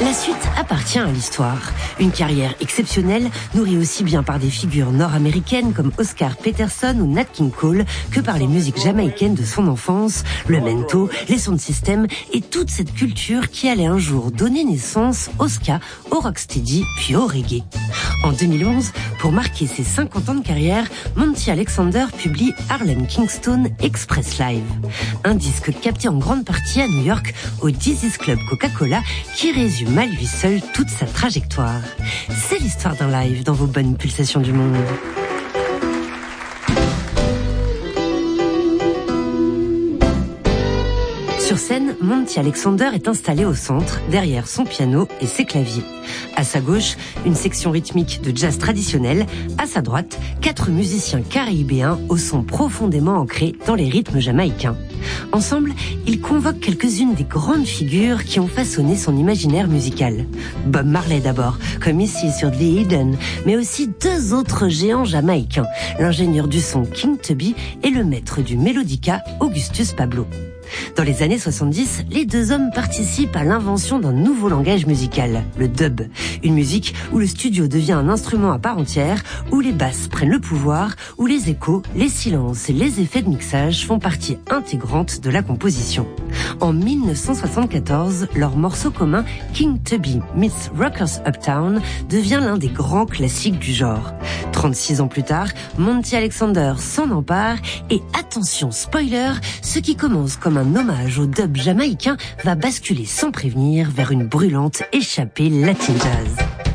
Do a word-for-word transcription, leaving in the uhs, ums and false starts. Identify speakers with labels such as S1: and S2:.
S1: La suite appartient à l'histoire. Une carrière exceptionnelle, nourrie aussi bien par des figures nord-américaines comme Oscar Peterson ou Nat King Cole que par les musiques jamaïcaines de son enfance, le mento, les sound systems et toute cette culture qui allait un jour donner naissance au ska, au rocksteady puis au reggae. En deux mille onze, pour marquer ses cinquante ans de carrière, Monty Alexander publie Harlem Kingston Express Live. Un disque capté en grande partie à New York au Dizzy's Club Coca-Cola qui résume à lui seul toute sa trajectoire. C'est l'histoire d'un live dans vos bonnes pulsations du monde. Sur scène, Monty Alexander est installé au centre, derrière son piano et ses claviers. À sa gauche, une section rythmique de jazz traditionnel. À sa droite, quatre musiciens caribéens au son profondément ancré dans les rythmes jamaïcains. Ensemble, ils convoquent quelques-unes des grandes figures qui ont façonné son imaginaire musical. Bob Marley d'abord, comme ici sur The Eden, mais aussi deux autres géants jamaïcains, l'ingénieur du son King Tubby et le maître du mélodica Augustus Pablo. Dans les années soixante-dix, les deux hommes participent à l'invention d'un nouveau langage musical, le dub. Une musique où le studio devient un instrument à part entière, où les basses prennent le pouvoir, où les échos, les silences et les effets de mixage font partie intégrante de la composition. En mille neuf cent soixante-quatorze, leur morceau commun, King Tubby meets Rockers Uptown, devient l'un des grands classiques du genre. trente-six ans plus tard, Monty Alexander s'en empare et attention spoiler, ce qui commence comme un hommage au dub jamaïcain va basculer sans prévenir vers une brûlante échappée latin jazz.